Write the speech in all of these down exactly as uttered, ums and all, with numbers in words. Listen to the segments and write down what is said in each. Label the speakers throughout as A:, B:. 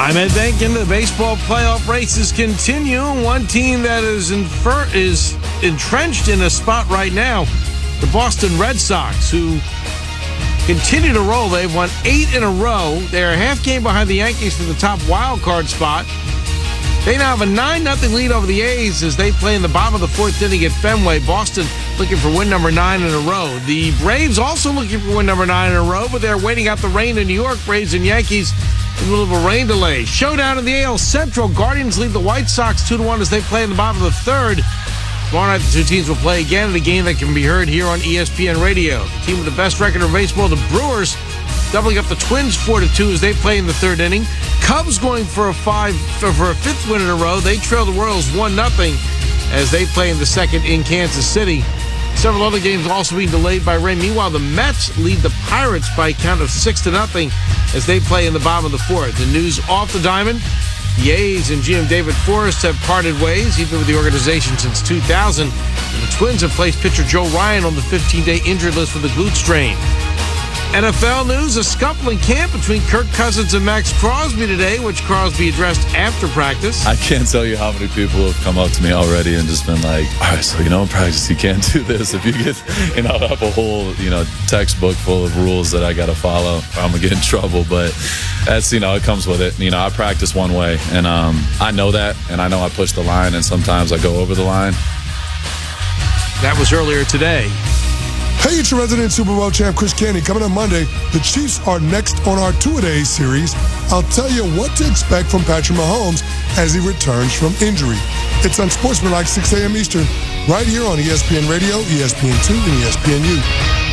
A: I'm Ed Benkin. The baseball playoff races continue. One team that is infer- is entrenched in a spot right now, the Boston Red Sox, who continue to roll. They've won eight in a row. They're a half game behind the Yankees for the top wild card spot. They now have a nine nothing lead over the A's as they play in the bottom of the fourth inning at Fenway. Boston looking for win number nine in a row. The Braves also looking for win number nine in a row, but they're waiting out the rain in New York. Braves and Yankees in the middle of a rain delay. Showdown in the A L Central. Guardians lead the White Sox two to one as they play in the bottom of the third. Tomorrow night, the two teams will play again in a game that can be heard here on E S P N Radio. The team with the best record in baseball, the Brewers, doubling up the Twins four to two as they play in the third inning. Cubs going for a five for a fifth win in a row. They trail the Royals one nothing as they play in the second in Kansas City. Several other games also being delayed by rain. Meanwhile, the Mets lead the Pirates by a count of six to nothing as they play in the bottom of the fourth. The news off the diamond: the A's and G M David Forrest have parted ways. He's been with the organization since two thousand. And the Twins have placed pitcher Joe Ryan on the fifteen-day injured list with a glute strain. N F L news: a scuffling camp between Kirk Cousins and Max Crosby today, which Crosby addressed after practice.
B: I can't tell you how many people have come up to me already and just been like, all right, so, you know, in practice, you can't do this. If you get, you know, I have a whole, you know, textbook full of rules that I got to follow, I'm going to get in trouble. But that's, you know, it comes with it. You know, I practice one way, and um, I know that, and I know I push the line, and sometimes I go over the line.
A: That was earlier today.
C: Hey, it's your resident Super Bowl champ, Chris Canty. Coming on Monday, the Chiefs are next on our two-a-days series. I'll tell you what to expect from Patrick Mahomes as he returns from injury. It's on Sportsmanlike, six a.m. Eastern, right here on E S P N Radio, E S P N two, and E S P N U.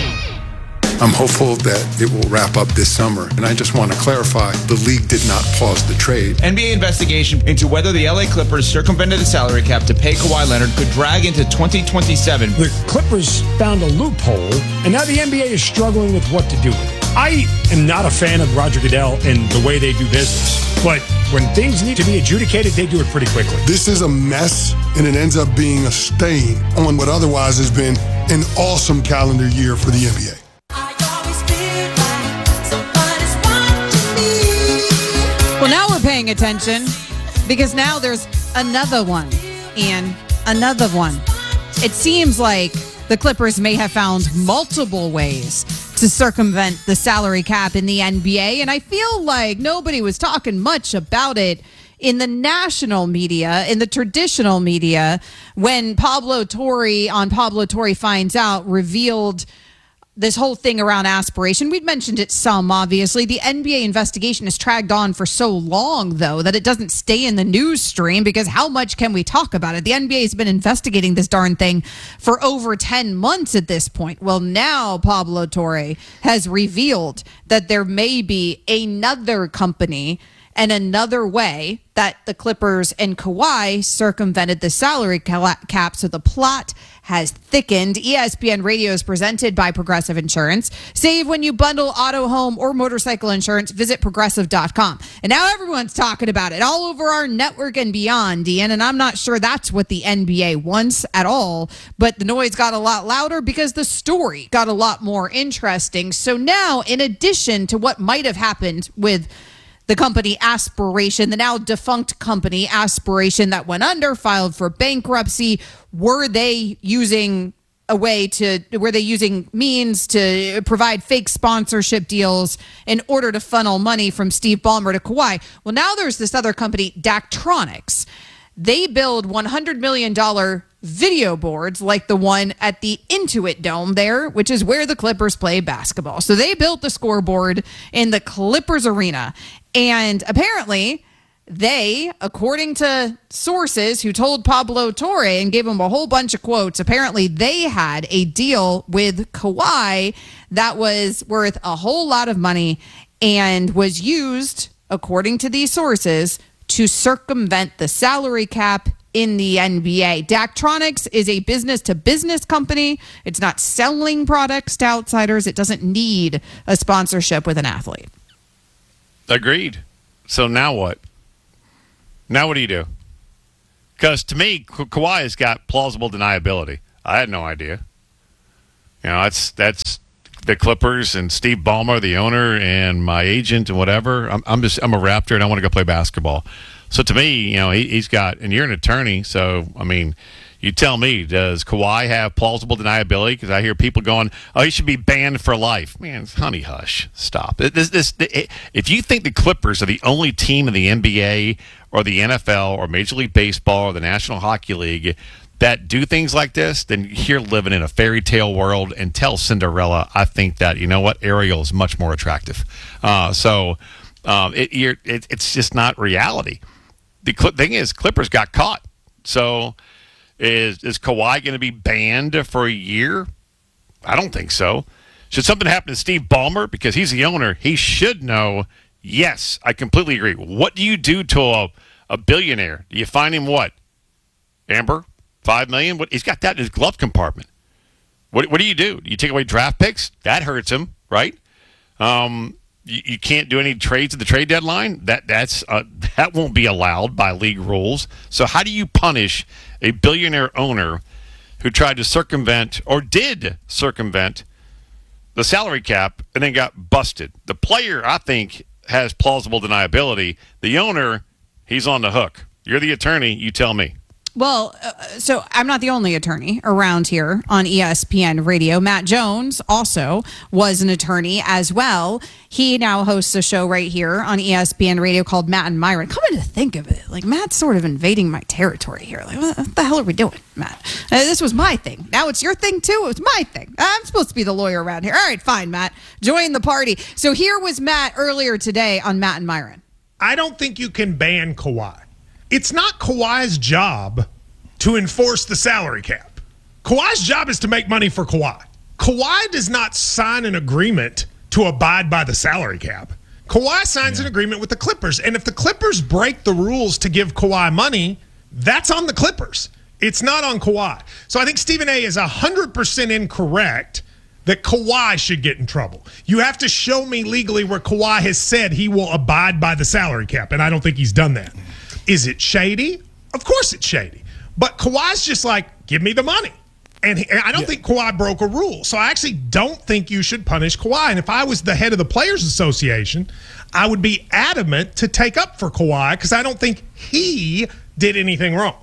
D: I'm hopeful that it will wrap up this summer. And I just want to clarify, the league did not pause the trade.
E: N B A investigation into whether the L A Clippers circumvented the salary cap to pay Kawhi Leonard could drag into twenty twenty-seven.
F: The Clippers found a loophole, and now the N B A is struggling with what to do with it. I am not a fan of Roger Goodell and the way they do business, but when things need to be adjudicated, they do it pretty quickly.
C: This is a mess, and it ends up being a stain on what otherwise has been an awesome calendar year for the N B A.
G: Well, now we're paying attention because now there's another one and another one. It seems like the Clippers may have found multiple ways to circumvent the salary cap in the N B A, and I feel like nobody was talking much about it in the national media, in the traditional media, when Pablo Torre on Pablo Torre Finds Out revealed this whole thing around aspiration. We've mentioned it some, obviously. The N B A investigation has dragged on for so long, though, that it doesn't stay in the news stream because how much can we talk about it? The N B A has been investigating this darn thing for over ten months at this point. Well, now Pablo Torre has revealed that there may be another company and another way that the Clippers and Kawhi circumvented the salary cap. So the plot has thickened. E S P N Radio is presented by Progressive Insurance. Save when you bundle auto, home, or motorcycle insurance. Visit progressive dot com. And now everyone's talking about it all over our network and beyond, Dean. And I'm not sure that's what the N B A wants at all. But the noise got a lot louder because the story got a lot more interesting. So now, in addition to what might have happened with the company Aspiration, the now defunct company Aspiration that went under, filed for bankruptcy, were they using a way to, were they using means to provide fake sponsorship deals in order to funnel money from Steve Ballmer to Kawhi? Well, now there's this other company, Daktronics. They build one hundred million dollars video boards like the one at the Intuit Dome there, which is where the Clippers play basketball. So they built the scoreboard in the Clippers arena. And apparently they, according to sources who told Pablo Torre and gave him a whole bunch of quotes, apparently they had a deal with Kawhi that was worth a whole lot of money and was used, according to these sources, to circumvent the salary cap in the N B A. Daktronics is a business-to-business company. It's not selling products to outsiders. It doesn't need a sponsorship with an athlete.
H: Agreed. So now what? Now what do you do? Because to me, Ka- Kawhi has got plausible deniability. I had no idea. You know, that's that's the Clippers and Steve Ballmer, the owner, and my agent and whatever. I'm, I'm just I'm a Raptor and I want to go play basketball. So to me, you know, he, he's got, and you're an attorney, so I mean, you tell me, does Kawhi have plausible deniability? Because I hear people going, "Oh, he should be banned for life." Man, honey, hush, stop. This, this, this, if you think the Clippers are the only team in the N B A or the N F L or Major League Baseball or the National Hockey League that do things like this, then you're living in a fairy tale world. And tell Cinderella, I think that, you know what, Ariel is much more attractive. Uh, so um, it, you're, it, it's just not reality. The cl- thing is, Clippers got caught. So is, is Kawhi going to be banned for a year? I don't think so. Should something happen to Steve Ballmer, because he's the owner, he should know, yes, I completely agree. What do you do to a, a billionaire? Do you find him what? Amber? Five million? What? He's got that in his glove compartment. What? What do you do? You take away draft picks? That hurts him, right? Um, you, you can't do any trades at the trade deadline. That that's uh, that won't be allowed by league rules. So how do you punish a billionaire owner who tried to circumvent or did circumvent the salary cap and then got busted? The player, I think, has plausible deniability. The owner, he's on the hook. You're the attorney. You tell me.
G: Well, uh, so I'm not the only attorney around here on E S P N Radio. Matt Jones also was an attorney as well. He now hosts a show right here on E S P N Radio called Matt and Myron. Come to think of it, like Matt's sort of invading my territory here. Like, what the hell are we doing, Matt? Uh, this was my thing. Now it's your thing too. It was my thing. I'm supposed to be the lawyer around here. All right, fine, Matt. Join the party. So here was Matt earlier today on Matt and Myron.
I: I don't think you can ban Kawhi. It's not Kawhi's job to enforce the salary cap. Kawhi's job is to make money for Kawhi. Kawhi does not sign an agreement to abide by the salary cap. Kawhi signs yeah. an agreement with the Clippers. And if the Clippers break the rules to give Kawhi money, that's on the Clippers. It's not on Kawhi. So I think Stephen A. is one hundred percent incorrect that Kawhi should get in trouble. You have to show me legally where Kawhi has said he will abide by the salary cap, and I don't think he's done that. Is it shady? Of course it's shady. But Kawhi's just like, give me the money. And, he, and I don't yeah. think Kawhi broke a rule. So I actually don't think you should punish Kawhi. And if I was the head of the Players Association, I would be adamant to take up for Kawhi because I don't think he did anything wrong.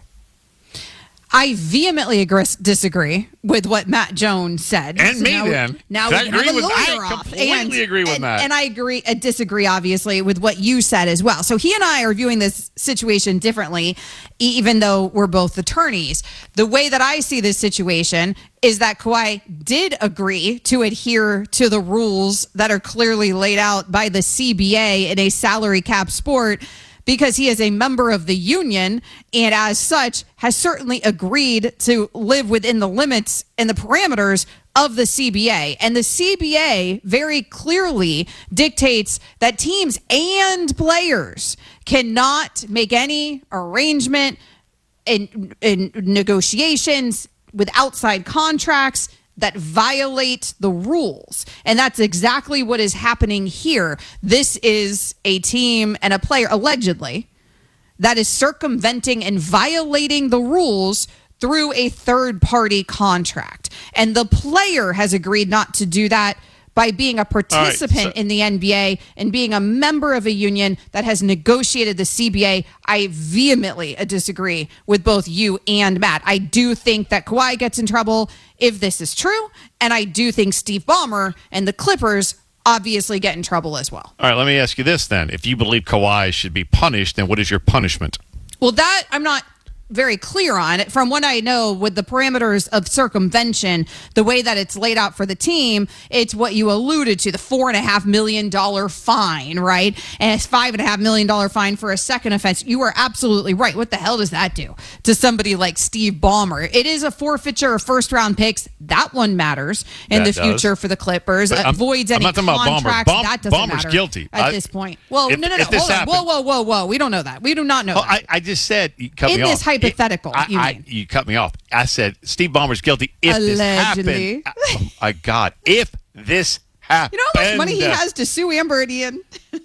G: I vehemently agree, disagree with what Matt Jones said.
H: And
G: so
H: me
G: now,
H: then.
G: Now
H: I
G: we
H: agree
G: have a
H: with,
G: lawyer
H: I
G: off.
H: completely
G: and,
H: agree with
G: and,
H: Matt.
G: And I agree, uh, disagree, obviously, with what you said as well. So he and I are viewing this situation differently, even though we're both attorneys. The way that I see this situation is that Kawhi did agree to adhere to the rules that are clearly laid out by the C B A in a salary cap sport, because he is a member of the union and as such has certainly agreed to live within the limits and the parameters of the C B A. And the C B A very clearly dictates that teams and players cannot make any arrangement in, in negotiations with outside contracts that violate the rules. And that's exactly what is happening here. This is a team and a player, allegedly, that is circumventing and violating the rules through a third-party contract. And the player has agreed not to do that by being a participant right, so- in the N B A and being a member of a union that has negotiated the C B A. I vehemently disagree with both you and Matt. I do think that Kawhi gets in trouble if this is true, and I do think Steve Ballmer and the Clippers obviously get in trouble as well.
H: All right, let me ask you this then. If you believe Kawhi should be punished, then what is your punishment?
G: Well, that I'm not very clear on. From what I know, with the parameters of circumvention, the way that it's laid out for the team, it's what you alluded to, the four and a half million dollar fine, right? And it's five and a half million dollar fine for a second offense. You are absolutely right. What the hell does that do to somebody like Steve Ballmer? It is a forfeiture of first round picks. That one matters in
H: that
G: the
H: does.
G: future for the Clippers.
H: But
G: It
H: I'm,
G: avoids
H: I'm
G: any
H: not talking about
G: contracts.
H: Ballmer. Bom-
G: that doesn't
H: Ballmer's
G: matter
H: guilty
G: at
H: I,
G: this point. Well,
H: if,
G: no, no, no.
H: if this
G: Hold on.
H: happened,
G: Whoa, whoa, whoa, whoa. We don't know that. We do not know
H: oh,
G: that.
H: I, I just said, you cut
G: in
H: me
G: this
H: off.
G: hypothetical,
H: I,
G: you
H: I,
G: mean.
H: You cut me off. I said Steve Ballmer's guilty if
G: Allegedly.
H: this happened. Oh, my God. If this happened.
G: You know how much money he has to sue Amber and Ian?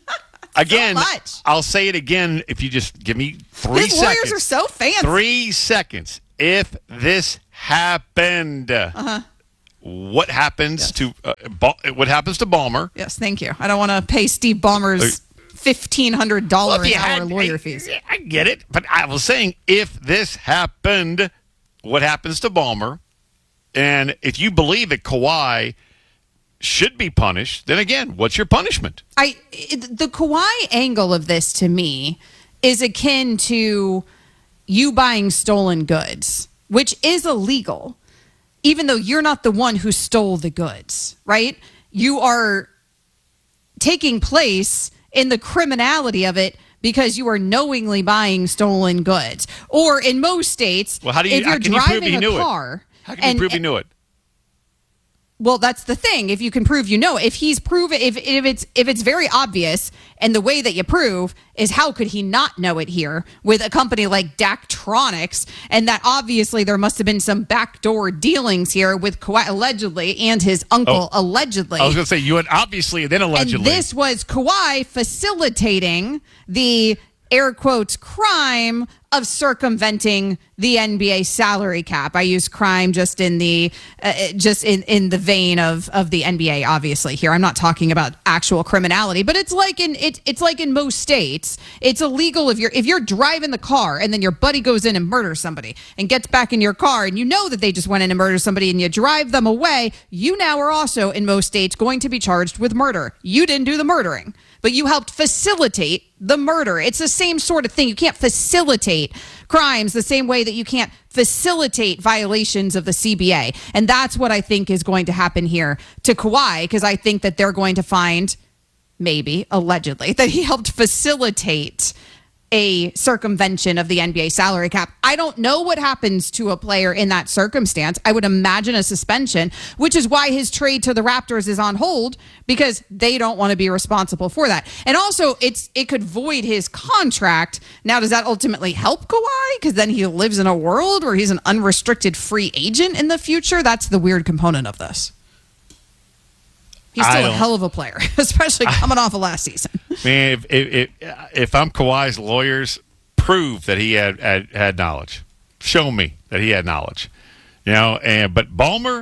H: Again,
G: so much.
H: I'll say it again if you just give me three
G: His
H: seconds.
G: lawyers are so fancy.
H: Three seconds. If this happened,
G: uh-huh.
H: what happens yes. to uh, ba- what happens to Ballmer.
G: Yes, thank you. I don't want to pay Steve Ballmer's fifteen hundred dollars
H: well,
G: an hour
H: had,
G: lawyer
H: I,
G: fees.
H: I get it, but I was saying if this happened, what happens to Ballmer? And if you believe that Kawhi should be punished, then again, what's your punishment?
G: I it, the Kawhi angle of this to me is akin to you buying stolen goods, which is illegal, even though you're not the one who stole the goods, right? You are taking place in the criminality of it because you are knowingly buying stolen goods. Or in most states,
H: well, how do you,
G: if you're
H: how can
G: driving
H: you prove he
G: a
H: knew
G: car,
H: it? How can you
G: and,
H: prove he knew it?
G: Well, that's the thing. If you can prove you know, if he's proven, if if it's if it's very obvious, and the way that you prove is how could he not know it here with a company like Daktronics, and that obviously there must have been some backdoor dealings here with Kawhi allegedly and his uncle
H: oh,
G: allegedly.
H: I was going to say you had obviously, then allegedly.
G: And this was Kawhi facilitating the air quotes crime of circumventing the N B A salary cap. I use crime just in the uh, just in, in the vein of, of the N B A. Obviously, here I'm not talking about actual criminality, but it's like in it, it's like in most states, it's illegal if you're if you're driving the car and then your buddy goes in and murders somebody and gets back in your car and you know that they just went in and murdered somebody and you drive them away. You now are also in most states going to be charged with murder. You didn't do the murdering, but you helped facilitate the murder. It's the same sort of thing. You can't facilitate crimes the same way that you can't facilitate violations of the C B A. And that's what I think is going to happen here to Kawhi, because I think that they're going to find, maybe, allegedly, that he helped facilitate a circumvention of the N B A salary cap. I don't know what happens to a player in that circumstance. I would imagine a suspension, which is why his trade to the Raptors is on hold, because they don't want to be responsible for that. And also, it's it could void his contract. Now, does that ultimately help Kawhi? Because then he lives in a world where he's an unrestricted free agent in the future. That's the weird component of this. He's still a hell of a player, especially coming I, off of last season.
H: Man, if, if if I'm Kawhi's lawyers, prove that he had, had had knowledge. Show me that he had knowledge. You know, and but Ballmer.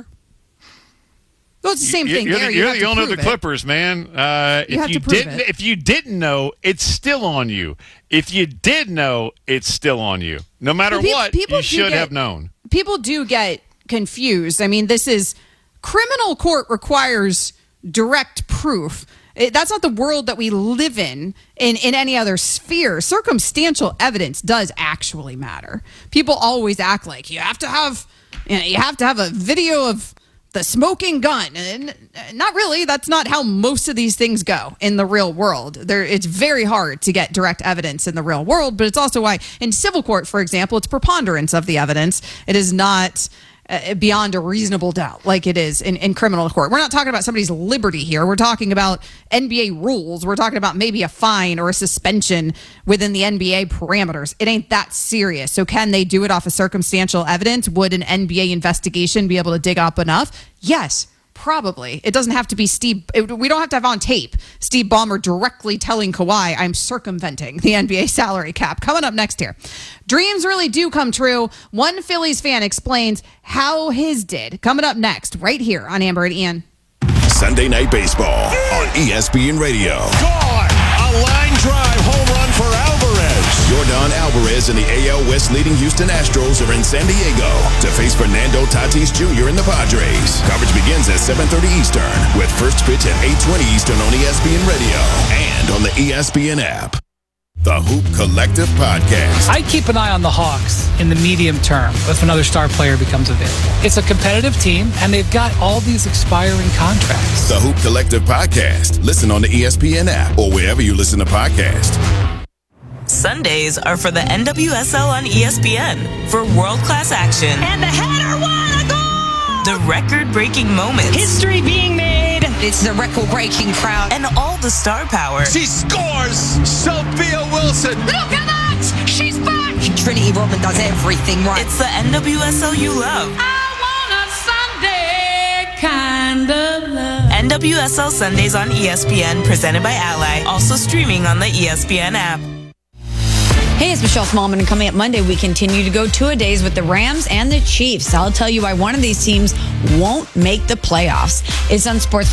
G: Well, it's the same
H: you,
G: thing.
H: You're,
G: there.
H: the,
G: You
H: you're the owner of the
G: it.
H: Clippers, man. Uh,
G: you
H: if you didn't,
G: it.
H: if you didn't know, it's still on you. If you did know, it's still on you. No matter
G: well, people,
H: what,
G: people
H: you should
G: get,
H: have known.
G: People do get confused. I mean, this is criminal court requires direct proof. It, that's not the world that we live in, in in any other sphere. Circumstantial evidence does actually matter. People always act like you have to have, you know, you have to have a video of the smoking gun, and not really. That's not how most of these things go in the real world. There, it's very hard to get direct evidence in the real world, but it's also why in civil court, for example, it's preponderance of the evidence. It is not Uh, beyond a reasonable doubt, like it is in, in criminal court. We're not talking about somebody's liberty here. We're talking about N B A rules. We're talking about maybe a fine or a suspension within the N B A parameters. It ain't that serious. So can they do it off of circumstantial evidence? Would an N B A investigation be able to dig up enough? Yes, probably. It doesn't have to be Steve. It, we don't have to have on tape Steve Ballmer directly telling Kawhi, I'm circumventing the N B A salary cap. Coming up next here. Dreams really do come true. One Phillies fan explains how his did. Coming up next, right here on Amber and Ian.
J: Sunday Night Baseball on E S P N Radio.
K: Gone! A line drive home run for Alvarez.
J: Yordan Alvarez and the A L West leading Houston Astros are in San Diego to face Fernando Tatis Junior and the Padres. Coverage begins at seven thirty Eastern with first pitch at eight twenty Eastern on E S P N Radio and on the E S P N app. The Hoop Collective Podcast.
L: I keep an eye on the Hawks in the medium term if another star player becomes available. It's a competitive team, and they've got all these expiring contracts.
J: The Hoop Collective Podcast. Listen on the E S P N app or wherever you listen to podcasts.
M: Sundays are for the N W S L on E S P N for world-class action.
N: And the header won a goal!
M: The record-breaking moments.
N: History being made. It's the record-breaking crowd.
M: And all the star power.
K: She scores! Sophia Wilson!
N: Look at that! She's back! Trinity Rodman does everything right.
M: It's the N W S L you love.
N: I want a Sunday kind of love.
M: N W S L Sundays on E S P N, presented by Ally. Also streaming on the E S P N app.
N: Hey, it's Michelle Smallman, and coming up Monday, we continue to go two-a-days with the Rams and the Chiefs. I'll tell you why one of these teams won't make the playoffs. It's on Sports